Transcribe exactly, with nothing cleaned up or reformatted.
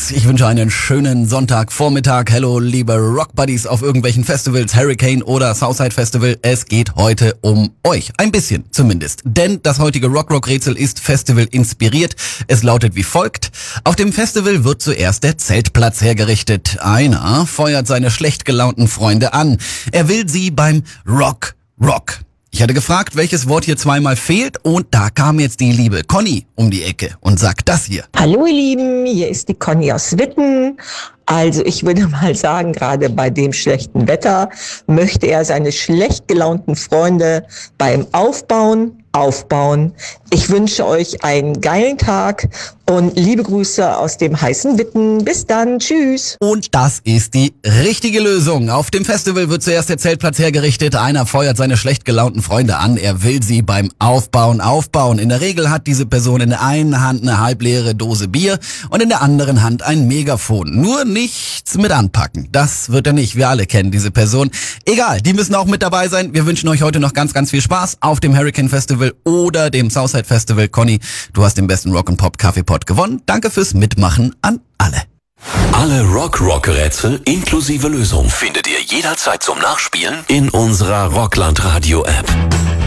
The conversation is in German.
Yes, ich wünsche einen schönen Sonntagvormittag. Hello, liebe Rock Buddies auf irgendwelchen Festivals, Hurricane oder Southside Festival. Es geht heute um euch. Ein bisschen zumindest. Denn das heutige Rock-Rock-Rätsel ist Festival inspiriert. Es lautet wie folgt. Auf dem Festival wird zuerst der Zeltplatz hergerichtet. Einer feuert seine schlecht gelaunten Freunde an. Er will sie beim Rock, Rock. Ich hatte gefragt, welches Wort hier zweimal fehlt, und da kam jetzt die liebe Conny um die Ecke und sagt das hier. Hallo ihr Lieben, hier ist die Conny aus Witten. Also ich würde mal sagen, gerade bei dem schlechten Wetter möchte er seine schlecht gelaunten Freunde beim Aufbauen aufbauen. Ich wünsche euch einen geilen Tag und liebe Grüße aus dem heißen Witten. Bis dann, tschüss. Und das ist die richtige Lösung. Auf dem Festival wird zuerst der Zeltplatz hergerichtet. Einer feuert seine schlecht gelaunten Freunde an. Er will sie beim Aufbauen aufbauen. In der Regel hat diese Person in der einen Hand eine halbleere Dose Bier und in der anderen Hand ein Megafon. Nur nichts mit anpacken. Das wird er nicht. Wir alle kennen diese Person. Egal, die müssen auch mit dabei sein. Wir wünschen euch heute noch ganz, ganz viel Spaß auf dem Hurricane Festival oder dem Southside Festival. Conny, du hast den besten Rock and Pop Kaffeepot gewonnen. Danke fürs Mitmachen an alle. Alle Rock-Rock-Rätsel inklusive Lösung findet ihr jederzeit zum Nachspielen in unserer Rockland Radio App.